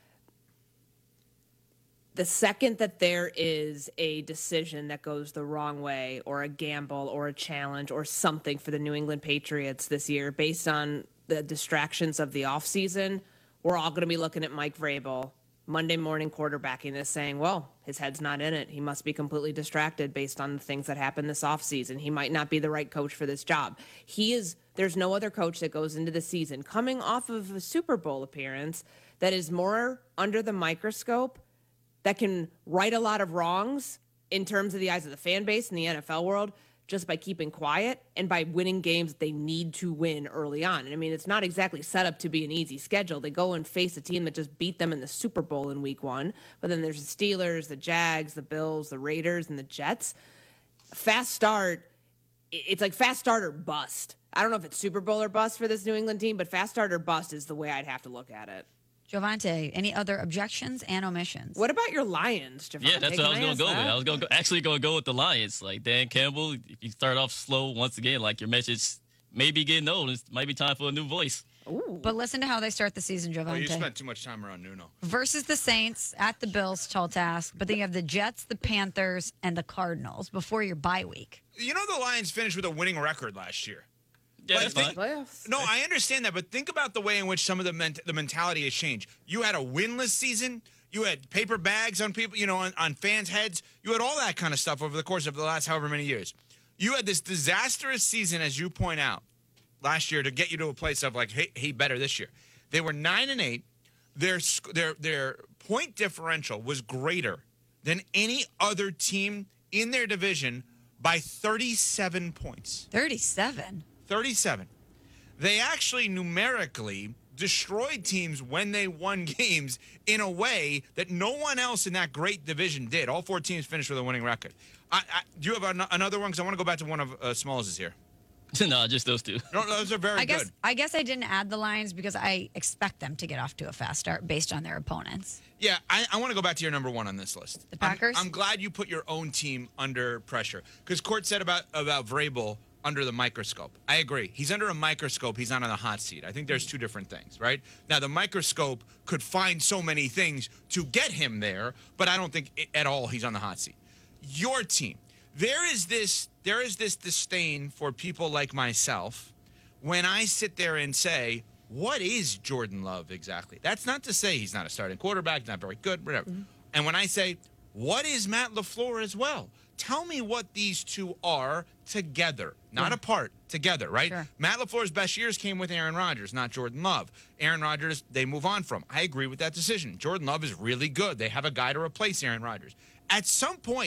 the second that there is a decision that goes the wrong way or a gamble or a challenge or something for the New England Patriots this year based on the distractions of the offseason, we're all going to be looking at Mike Vrabel Monday morning quarterbacking this saying, well, his head's not in it. He must be completely distracted based on the things that happened this offseason. He might not be the right coach for this job. He is, there's no other coach that goes into the season coming off of a Super Bowl appearance that is more under the microscope, that can right a lot of wrongs in terms of the eyes of the fan base in the N F L world just by keeping quiet and by winning games they need to win early on. And I mean, it's not exactly set up to be an easy schedule. They go and face a team that just beat them in the Super Bowl in week one, but then there's the Steelers, the Jags, the Bills, the Raiders, and the Jets. Fast start, it's like fast start or bust. I don't know if it's Super Bowl or bust for this New England team, but fast start or bust is the way I'd have to look at it. Jovante, any other objections and omissions? What about your Lions, Jovante? Yeah, that's what I was Can going to ask go with. that? I was going to go, actually going to go with the Lions. Like Dan Campbell, if you start off slow once again, like your message may be getting old. It might be time for a new voice. But listen to how they start the season, Oh, you Jovante. spent too much time around Nuno. Versus the Saints, at the Bills, tall task. But then you have the Jets, the Panthers, and the Cardinals before your bye week. You know the Lions finished with a winning record last year. Yeah, Like, that's think- fine. No, I understand that, but think about the way in which some of the ment- the mentality has changed. You had a winless season. You had paper bags on people, you know, on, on fans' heads. You had all that kind of stuff over the course of the last however many years. You had this disastrous season, as you point out, last year to get you to a place of like, hey, hey, better this year. They were nine and eight. Their sc- their their point differential was greater than any other team in their division by thirty-seven points. thirty-seven? thirty-seven. They actually numerically destroyed teams when they won games in a way that no one else in that great division did. All four teams finished with a winning record. I, I, do you have an, another one? Because I want to go back to one of uh, Small's here. No, just those two. No, those are very I guess good. I guess I didn't add the Lions because I expect them to get off to a fast start based on their opponents. Yeah, I, I want to go back to your number one on this list. The Packers? I'm, I'm glad you put your own team under pressure. Because Court said about, about Vrabel under the microscope. I agree. He's under a microscope. He's not on the hot seat. I think there's two different things, right? Now, the microscope could find so many things to get him there, but I don't think i- at all he's on the hot seat. Your team. There is this there is this disdain for people like myself when I sit there and say, what is Jordan Love exactly? That's not to say he's not a starting quarterback, not very good, whatever. And when I say, what is Matt LaFleur as well? Tell me what these two are together, not Yeah. apart, together, right? Sure. Matt LaFleur's best years came with Aaron Rodgers, not Jordan Love. Aaron Rodgers, they move on from. I agree with that decision. Jordan Love is really good. They have a guy to replace Aaron Rodgers. At some point,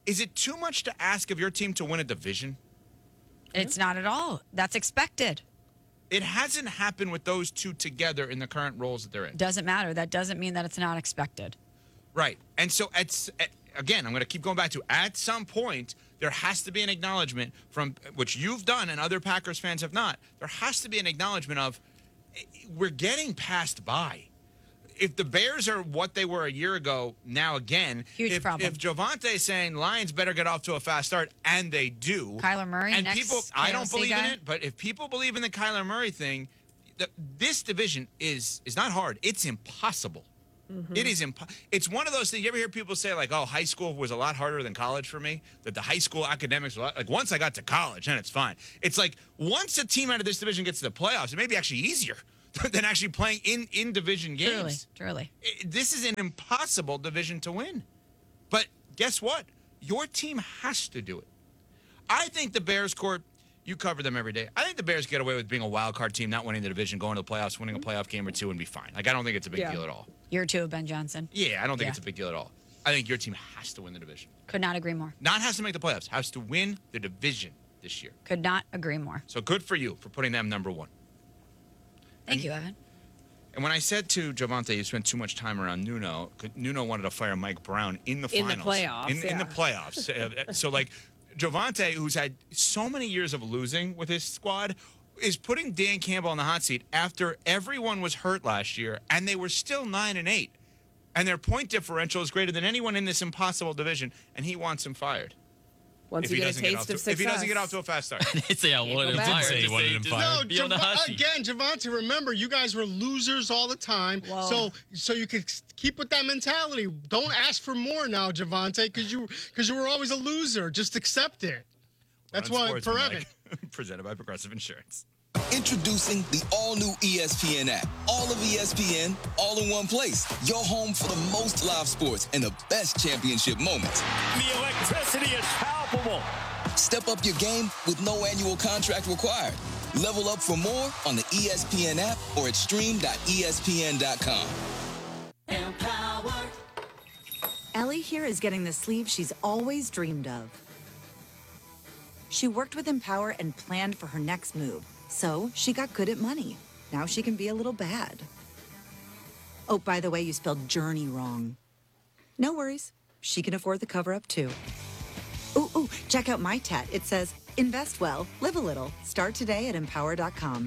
Is it too much to ask of your team to win a division? It's not at all. That's expected. It hasn't happened with those two together in the current roles that they're in. Doesn't matter. That doesn't mean that it's not expected. Right. And so, it's, again, I'm going to keep going back to, at some point, there has to be an acknowledgement from, which you've done and other Packers fans have not, there has to be an acknowledgement of, we're getting passed by. If the Bears are what they were a year ago, now again, Huge if, problem. if Javonte is saying Lions better get off to a fast start, and they do. Kyler Murray, and next people, I don't K L C believe guy? in it, but if people believe in the Kyler Murray thing, the, this division is is not hard. It's impossible. Mm-hmm. It is impo- It's one of those things. You ever hear people say like, "Oh, high school was a lot harder than college for me." That the high school academics, were a lot, like once I got to college, then it's fine. It's like once a team out of this division gets to the playoffs, it may be actually easier than actually playing in in division games. Truly, truly. It- this is an impossible division to win. But guess what? Your team has to do it. I think the Bears, Court, you cover them every day. I think the Bears get away with being a wild card team, not winning the division, going to the playoffs, winning a playoff game or two, and be fine. Like I don't think it's a big Yeah. deal at all. Year two of Ben Johnson. Yeah, I don't think Yeah. it's a big deal at all. I think your team has to win the division. Could not agree more. Not has to make the playoffs, has to win the division this year. Could not agree more. So good for you for putting them number one. Thank And- you, Evan. And when I said to Javonte, you spent too much time around Nuno, Nuno wanted to fire Mike Brown in the In the finals. playoffs, In, in the yeah. playoffs. Uh, so, like, Javonte, who's had so many years of losing with his squad, is putting Dan Campbell in the hot seat after everyone was hurt last year, and they were still nine and eight. And their point differential is greater than anyone in this impossible division, and he wants him fired. Once if you he get a doesn't get taste off to, of if he doesn't get success. off to a fast start. They say I wanted him back. fired. Say he They wanted say him just fired. be on the Jav- hot seat. again, Javonte, remember, you guys were losers all the time. Whoa. So so you could keep with that mentality. Don't ask for more now, Javonte, because you because you were always a loser. Just accept it. That's Run why Sports for with Evan. Mike, presented by Progressive Insurance. Introducing the all-new E S P N app. All of E S P N, all in one place. Your home for the most live sports and the best championship moments. The electricity is palpable. Step up your game with no annual contract required. Level up for more on the E S P N app or at stream dot E S P N dot com. Ellie here is getting the sleeve she's always dreamed of. She worked with Empower and planned for her next move, so she got good at money. Now she can be a little bad. Oh, by the way, you spelled journey wrong. No worries. She can afford the cover-up, too. Ooh, ooh, check out my tat. It says, invest well, live a little. Start today at empower dot com.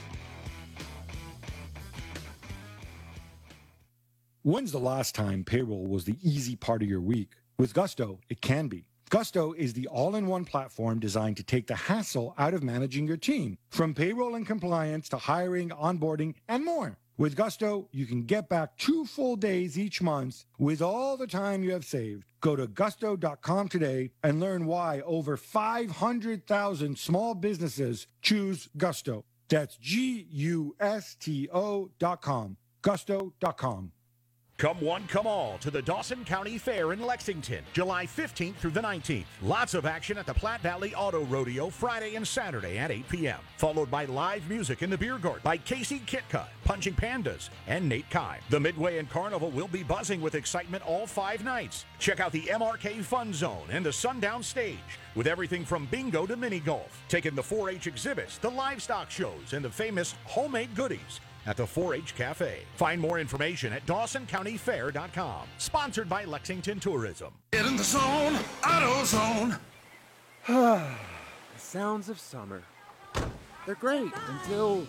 When's the last time payroll was the easy part of your week? With Gusto, it can be. Gusto is the all-in-one platform designed to take the hassle out of managing your team, from payroll and compliance to hiring, onboarding, and more. With Gusto, you can get back two full days each month with all the time you have saved. Go to gusto dot com today and learn why over five hundred thousand small businesses choose Gusto. That's G U S T O dot com. gusto dot com. Come one, come all to the Dawson County Fair in Lexington, July fifteenth through the nineteenth. Lots of action at the Platte Valley Auto Rodeo Friday and Saturday at eight p.m. Followed by live music in the beer garden by Casey Kitka, Punching Pandas, and Nate Kai. The Midway and Carnival will be buzzing with excitement all five nights. Check out the M R K Fun Zone and the Sundown Stage with everything from bingo to mini golf. Take in the four H exhibits, the livestock shows, and the famous homemade goodies at the four H Cafe. Find more information at dawson county fair dot com. Sponsored by Lexington Tourism. Get in the zone, AutoZone. The sounds of summer. They're great until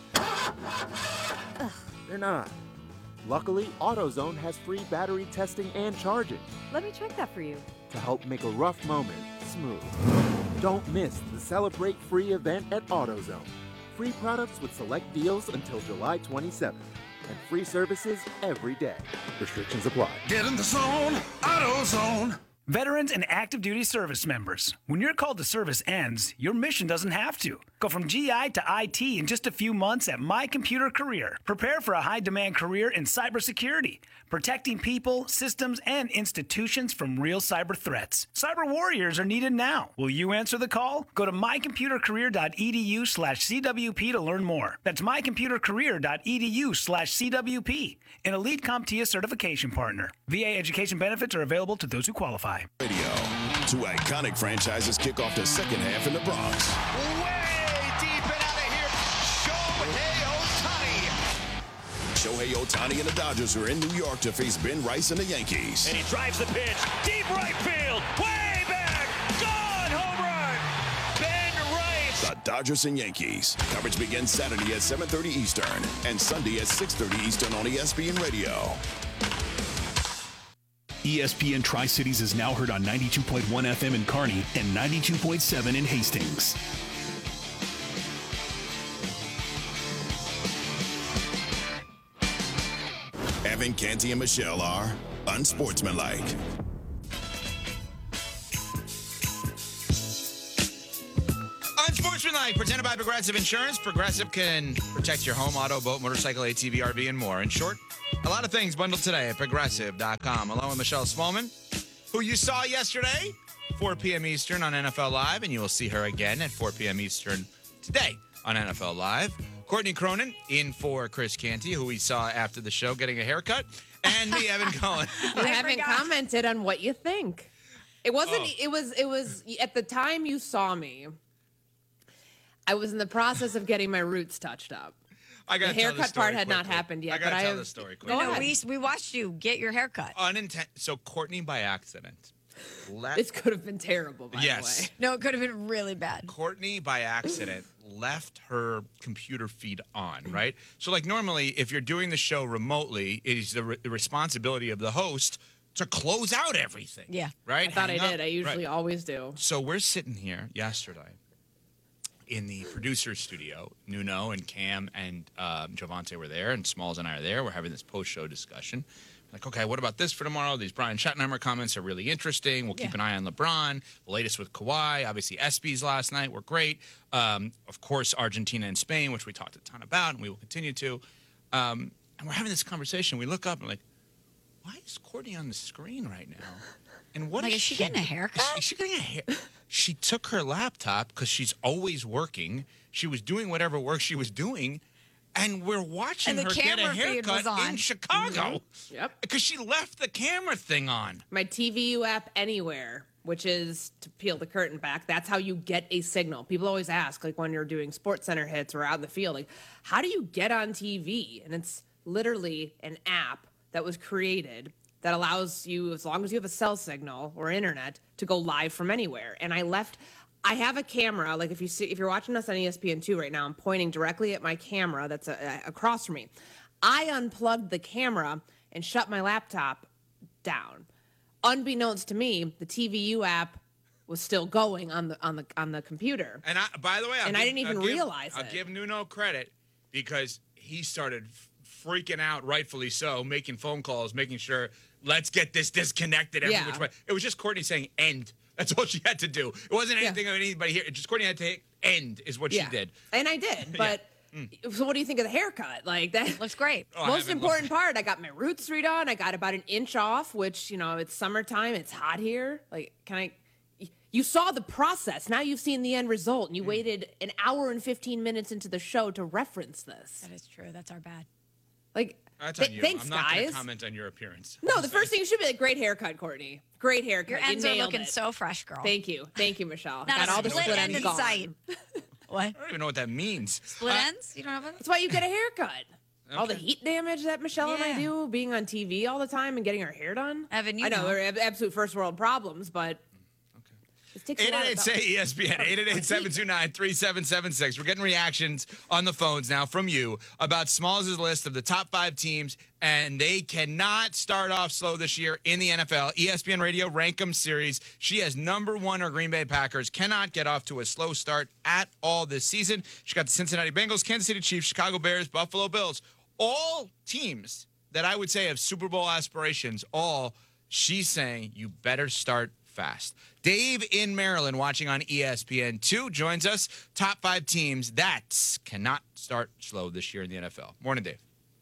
Ugh, they're not. Luckily, AutoZone has free battery testing and charging Let me check that for you. to help make a rough moment smooth. Don't miss the Celebrate Free event at AutoZone. Free products with select deals until July twenty-seventh. And free services every day. Restrictions apply. Get in the zone, AutoZone. Veterans and active duty service members, when your call to service ends, your mission doesn't have to. Go from G I to I T in just a few months at My Computer Career. Prepare for a high-demand career in cybersecurity, protecting people, systems, and institutions from real cyber threats. Cyber warriors are needed now. Will you answer the call? Go to my computer career dot e d u slash C W P to learn more. That's my computer career dot e d u slash C W P, an Elite CompTIA certification partner. V A education benefits are available to those who qualify. Radio. Two iconic franchises kick off the second half in the Bronx. Way deep and out of here, Shohei Ohtani. Shohei Ohtani and the Dodgers are in New York to face Ben Rice and the Yankees. And he drives the pitch. Deep right field. Way back. Gone. Home run. Ben Rice. The Dodgers and Yankees. Coverage begins Saturday at seven thirty Eastern and Sunday at six thirty Eastern on E S P N Radio. E S P N Tri-Cities is now heard on ninety-two point one F M in Kearney and ninety-two point seven in Hastings. Evan, Canty, and Michelle are unsportsmanlike. Unsportsmanlike, presented by Progressive Insurance. Progressive can protect your home, auto, boat, motorcycle, A T V, R V, and more. In short, a lot of things bundled today at Progressive dot com. Along with Michelle Smallman, who you saw yesterday, four p.m. Eastern on N F L Live, and you will see her again at four p.m. Eastern today on N F L Live. Courtney Cronin in for Chris Canty, who we saw after the show getting a haircut, and me, Evan Cohen. You haven't commented on what you think. It wasn't. Oh. It was. It was at the time you saw me. I was in the process of getting my roots touched up. I the gotta tell haircut the story part had not quickly. happened yet. I gotta but tell I the have, story No, quickly. no, we, we watched you get your haircut. Uninten- so Courtney, by accident, let This could have been terrible, by Yes. the way. No, it could have been really bad. Courtney, by accident, left her computer feed on, right? So, like, normally, if you're doing the show remotely, it is the, re- the responsibility of the host to close out everything. Yeah. Right? I thought Hang I up. did. I usually Right. always do. So we're sitting here yesterday in the producer's studio. Nuno and Cam and um, Javante were there, and Smalls and I are there. We're having this post-show discussion. Like, okay, what about this for tomorrow? These Brian Schottenheimer comments are really interesting. We'll keep Yeah. an eye on LeBron. The latest with Kawhi. Obviously, ESPYs last night were great. Um, of course, Argentina and Spain, which we talked a ton about, and we will continue to. Um, and we're having this conversation. We look up and we're like, why is Courtney on the screen right now? And what Like, is is she getting a haircut? Is she getting a hair? She took her laptop because she's always working. She was doing whatever work she was doing, and we're watching And the her get a camera feed haircut was on. in Chicago. Mhm. Yep. Because she left the camera thing on. My T V U app Anywhere, which is to peel the curtain back. That's how you get a signal. People always ask, like when you're doing Sports Center hits or out in the field, like, how do you get on T V? And it's literally an app that was created that allows you, as long as you have a cell signal or internet, to go live from anywhere. And I left, I have a camera. Like if you see, if you're watching us on E S P N two right now, I'm pointing directly at my camera that's a, a, across from me. I unplugged the camera and shut my laptop down. Unbeknownst to me, the T V U app was still going on the on the on the computer. And I, by the way, I'll And I give- didn't even I'll give- realize I'll it. give Nuno credit because he started f- freaking out, rightfully so, making phone calls, making sure, let's get this disconnected every Yeah. which way. It was just Courtney saying end. That's all she had to do. It wasn't anything of anybody here. It just Courtney had to hit end is what Yeah. she did. And I did, but so what do you think of the haircut? Like that looks great. Oh, I Most haven't important part, I got my roots redone. I got about an inch off, which, you know, it's summertime, it's hot here. Like, can I you saw the process. Now you've seen the end result, and you waited an hour and fifteen minutes into the show to reference this. That is true. That's our bad. Like, That's th- on you. thanks, I'm not going guys. to comment on your appearance. No, the first thing you should be like, great haircut, Courtney. Great haircut. Your You ends are nailed looking it. so fresh, girl. Thank you. Thank you, Michelle. Not got a all the split split end ends in gone. sight. What? I don't even know what that means. Split ends? You don't have That's why you get a haircut. All the Okay. heat damage that Michelle and I Yeah. do, being on T V all the time and getting our hair done. Evan, you I know, know. they're ab- absolute first world problems, but it takes a lot of eight eight eight say E S P N, eight eight eight, seven two nine, three seven seven six. We're getting reactions on the phones now from you about Smalls' list of the top five teams, and they cannot start off slow this year in the N F L. E S P N Radio Rank 'em series. She has number one, our Green Bay Packers cannot get off to a slow start at all this season. She got the Cincinnati Bengals, Kansas City Chiefs, Chicago Bears, Buffalo Bills. All teams that I would say have Super Bowl aspirations, all she's saying you better start fast. Dave in Maryland, watching on E S P N two, joins us. Top five teams that cannot start slow this year in the N F L. Morning, Dave.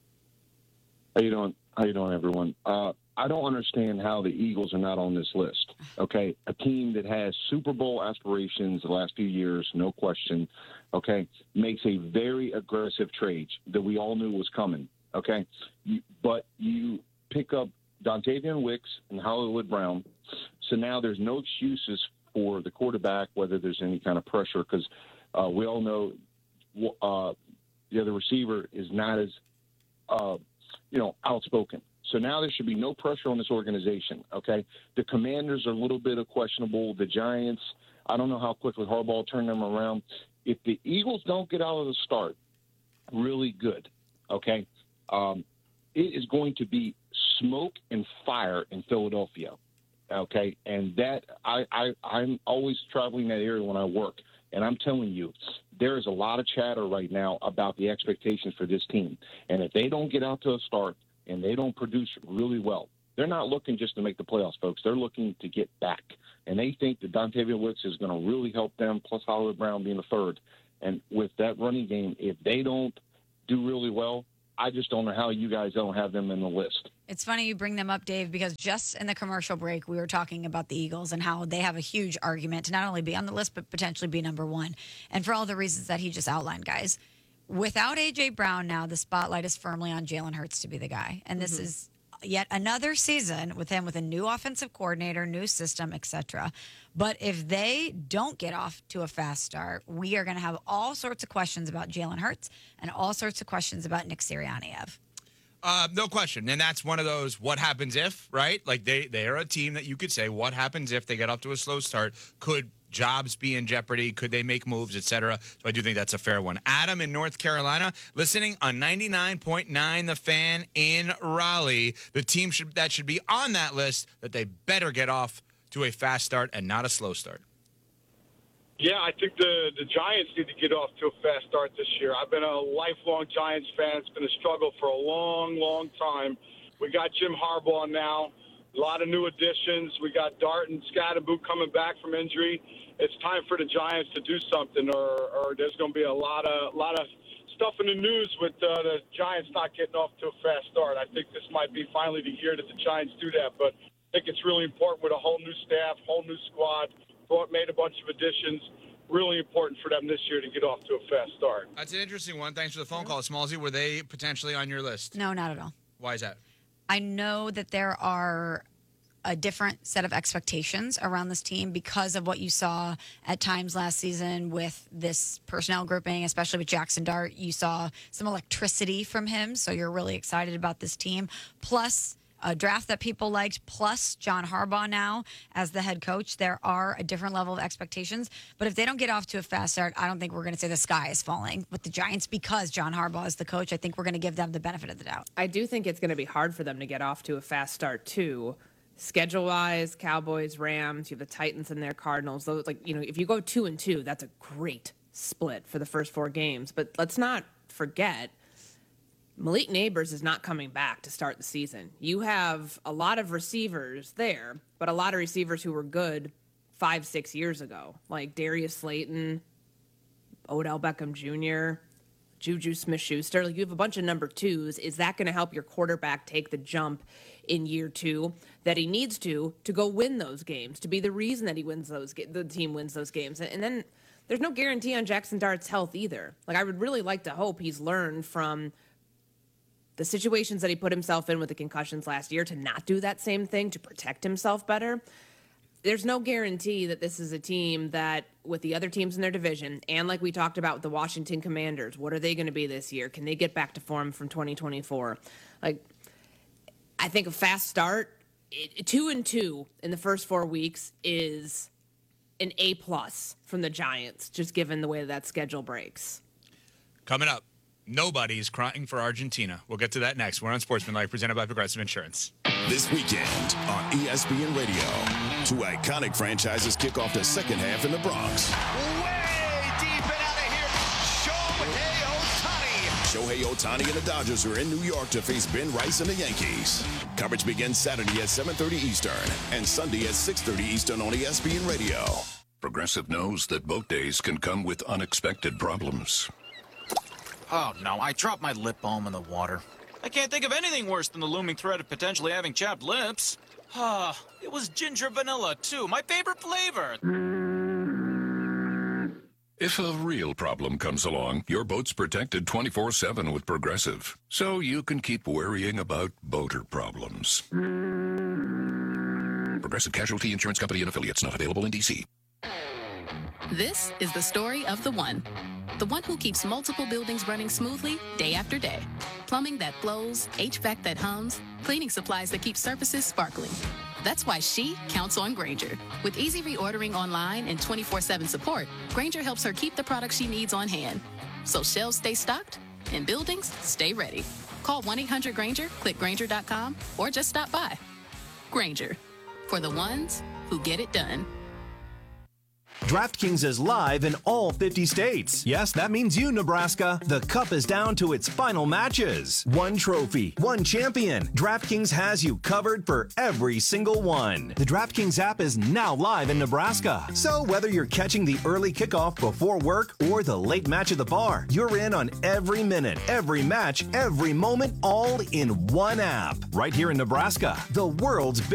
How you doing? How you doing, everyone? Uh, I don't understand how the Eagles are not on this list. Okay, a team that has Super Bowl aspirations the last few years, no question. Okay, makes a very aggressive trade that we all knew was coming. Okay, you, but you pick up Dontavian Wicks and Hollywood Brown, So now there's no excuses for the quarterback, whether there's any kind of pressure, because uh, we all know uh, the other receiver is not as, uh, you know, outspoken. So now there should be no pressure on this organization, okay? The Commanders are a little bit of questionable. The Giants, I don't know how quickly Harbaugh will turn them around. If the Eagles don't get out of the start really good, okay, um, it is going to be smoke and fire in Philadelphia, okay? And that I, I, I'm always traveling that area when I work, and I'm telling you, there is a lot of chatter right now about the expectations for this team. And if they don't get out to a start and they don't produce really well, they're not looking just to make the playoffs, folks. They're looking to get back. And they think that Dontavian Wicks is going to really help them, plus Hollywood Brown being the third. And with that running game, if they don't do really well, I just don't know how you guys don't have them in the list. It's funny you bring them up, Dave, because just in the commercial break, we were talking about the Eagles and how they have a huge argument to not only be on the list, but potentially be number one. And for all the reasons that he just outlined, guys, without A J. Brown now, the spotlight is firmly on Jalen Hurts to be the guy. And this mm-hmm. is yet another season with him with a new offensive coordinator, new system, et cetera. But if they don't get off to a fast start, we are going to have all sorts of questions about Jalen Hurts and all sorts of questions about Nick Sirianni. Ev. Uh, no question. And that's one of those what happens if, right? Like they, they are a team that you could say what happens if they get off to a slow start. Could jobs be in jeopardy? Could they make moves, et cetera? So I do think that's a fair one. Adam in North Carolina, listening on ninety-nine point nine The Fan in Raleigh. The team should, that should be on that list, that they better get off to a fast start and not a slow start. Yeah, I think the, the Giants need to get off to a fast start this year. I've been a lifelong Giants fan. It's been a struggle for a long, long time. We got Jim Harbaugh now. A lot of new additions. We got Dart and Scatterboot coming back from injury. It's time for the Giants to do something, or, or there's going to be a lot of lot of stuff in the news with uh, the Giants not getting off to a fast start. I think this might be finally the year that the Giants do that, but I think it's really important with a whole new staff, whole new squad, brought, made a bunch of additions. Really important for them this year to get off to a fast start. That's an interesting one. Thanks for the phone call, Smallsy. Were they potentially on your list? No, not at all. Why is that? I know that there are a different set of expectations around this team because of what you saw at times last season with this personnel grouping, especially with Jackson Dart. You saw some electricity from him, so you're really excited about this team. Plus, a draft that people liked, plus John Harbaugh now as the head coach. There are a different level of expectations. But if they don't get off to a fast start, I don't think we're going to say the sky is falling with the Giants because John Harbaugh is the coach. I think we're going to give them the benefit of the doubt. I do think it's going to be hard for them to get off to a fast start, too. Schedule-wise, Cowboys, Rams, you have the Titans and their Cardinals. Those, like, you know, if you go two and two, that's a great split for the first four games. But let's not forget, Malik Neighbors is not coming back to start the season. You have a lot of receivers there, but a lot of receivers who were good five, six years ago, like Darius Slayton, Odell Beckham Junior, Juju Smith-Schuster. Like, you have a bunch of number twos. Is that going to help your quarterback take the jump in year two that he needs to to go win those games, to be the reason that he wins those ga- the team wins those games? And then there's no guarantee on Jackson Dart's health either. Like, I would really like to hope he's learned from the situations that he put himself in with the concussions last year to not do that same thing, to protect himself better. There's no guarantee that this is a team that, with the other teams in their division, and like we talked about with the Washington Commanders, what are they going to be this year? Can they get back to form from twenty twenty-four? Like, I think a fast start, it, two and two in the first four weeks is an A plus from the Giants, just given the way that, that schedule breaks. Coming up, nobody's crying for Argentina. We'll get to that next. We're on Sportsmanlike, presented by Progressive Insurance. This weekend on E S P N Radio, two iconic franchises kick off the second half in the Bronx. Way deep and out of here, Shohei Ohtani. Shohei Ohtani and the Dodgers are in New York to face Ben Rice and the Yankees. Coverage begins Saturday at seven thirty Eastern and Sunday at six thirty Eastern on E S P N Radio. Progressive knows that boat days can come with unexpected problems. Oh, no, I dropped my lip balm in the water. I can't think of anything worse than the looming threat of potentially having chapped lips. Ah, it was ginger vanilla, too, my favorite flavor. If a real problem comes along, your boat's protected twenty-four seven with Progressive, so you can keep worrying about boater problems. Progressive Casualty Insurance Company and affiliates. Not available in D C. This is the story of the one. The one who keeps multiple buildings running smoothly day after day. Plumbing that flows, H V A C that hums, cleaning supplies that keep surfaces sparkling. That's why she counts on Grainger. With easy reordering online and twenty-four seven support, Grainger helps her keep the products she needs on hand. So shelves stay stocked and buildings stay ready. Call one eight hundred Grainger, click Grainger dot com, or just stop by. Grainger, for the ones who get it done. DraftKings is live in all fifty states. Yes, that means you, Nebraska. The Cup is down to its final matches. One trophy, one champion. DraftKings has you covered for every single one. The DraftKings app is now live in Nebraska. So whether you're catching the early kickoff before work or the late match at the bar, you're in on every minute, every match, every moment, all in one app. Right here in Nebraska, the world's